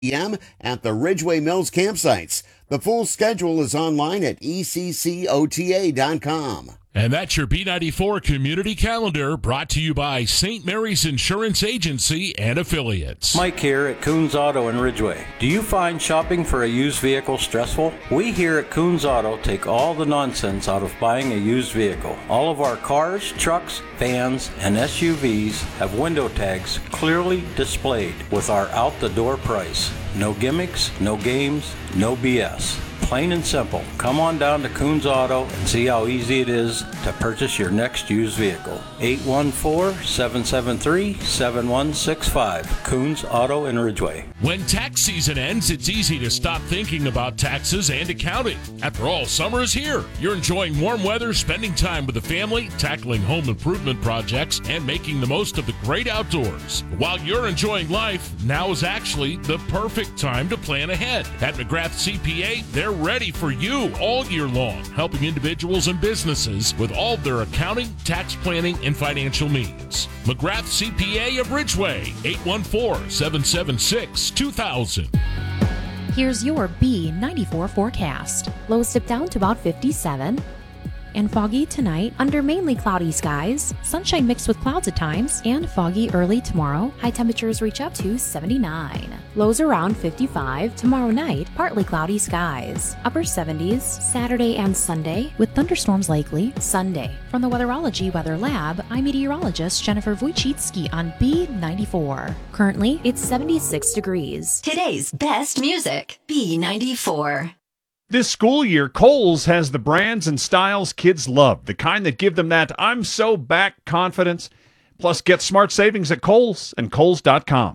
p.m. at the Ridgeway Mills campsites. The full schedule is online at eccota.com. And that's your B94 Community Calendar, brought to you by St. Mary's Insurance Agency and affiliates. Mike here at Coons Auto in Ridgeway. Do you find shopping for a used vehicle stressful? We here at Coons Auto take all the nonsense out of buying a used vehicle. All of our cars, trucks, vans, and SUVs have window tags clearly displayed with our out-the-door price. No gimmicks, no games, no BS. Plain and simple. Come on down to Coons Auto and see how easy it is to purchase your next used vehicle. 814-773-7165. Coons Auto in Ridgeway. When tax season ends, it's easy to stop thinking about taxes and accounting. After all, summer is here. You're enjoying warm weather, spending time with the family, tackling home improvement projects, and making the most of the great outdoors. While you're enjoying life, now is actually the perfect time to plan ahead. At McGrath CPA, they're ready for you all year long, helping individuals and businesses with all their accounting, tax planning, and financial needs. McGrath CPA of Ridgeway, 814-776-2000. Here's your B94 forecast. Lows dip down to about 57. And foggy tonight under mainly cloudy skies, sunshine mixed with clouds at times, and foggy early tomorrow. High temperatures reach up to 79. Lows around 55. Tomorrow night, partly cloudy skies. Upper 70s Saturday and Sunday with thunderstorms likely Sunday. From the Weatherology Weather Lab, I'm meteorologist Jennifer Wojcicki on B94. Currently, it's 76 degrees. Today's best music, B94. This school year, Kohl's has the brands and styles kids love, the kind that give them that I'm so back confidence. Plus, get smart savings at Kohl's and Kohl's.com.